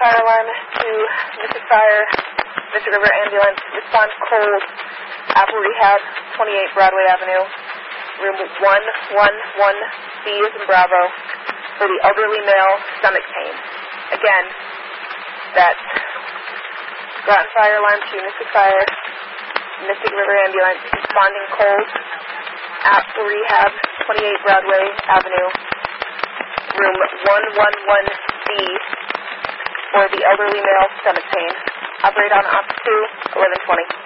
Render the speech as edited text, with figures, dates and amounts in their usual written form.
fire alarm to Mystic Fire, Mystic River Ambulance, response cold, Apple Rehab, 28 Broadway Avenue, room 111B as in Bravo, for the elderly male stomach pain. Again, that's ground fire alarm to Mystic Fire, Mystic River Ambulance, responding cold, Apple Rehab, 28 Broadway Avenue, room 111B for the elderly male stomach pain. Operate on Ops 2, 1120.